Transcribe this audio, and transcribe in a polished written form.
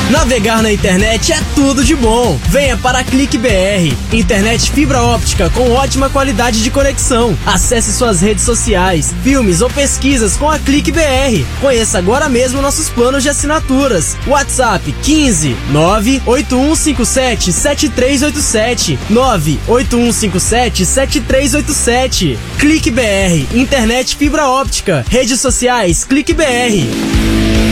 Navegar na internet é tudo de bom. Venha para a Clique BR, internet fibra óptica com ótima qualidade de conexão. Acesse suas redes sociais, filmes ou pesquisas com a Clique BR. Conheça agora mesmo nossos planos de assinaturas. WhatsApp 15 98157 7387 98157 7387. Clique BR, internet fibra óptica. Redes sociais Clique BR.